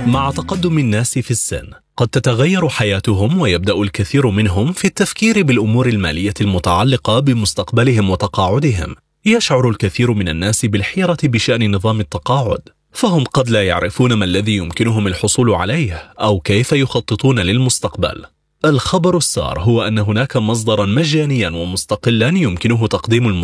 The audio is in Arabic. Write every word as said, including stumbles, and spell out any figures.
مع تقدم الناس في السن قد تتغير حياتهم، ويبدأ الكثير منهم في التفكير بالأمور المالية المتعلقة بمستقبلهم وتقاعدهم. يشعر الكثير من الناس بالحيرة بشأن نظام التقاعد، فهم قد لا يعرفون ما الذي يمكنهم الحصول عليه أو كيف يخططون للمستقبل. الخبر السار هو أن هناك مصدرا مجانيا ومستقلا يمكنه تقديم